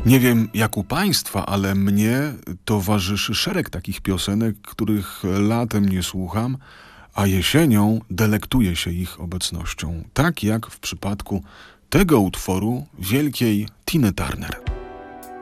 Nie wiem jak u państwa, ale mnie towarzyszy szereg takich piosenek, których latem nie słucham, a jesienią delektuję się ich obecnością. Tak jak w przypadku tego utworu wielkiej Tiny Turner.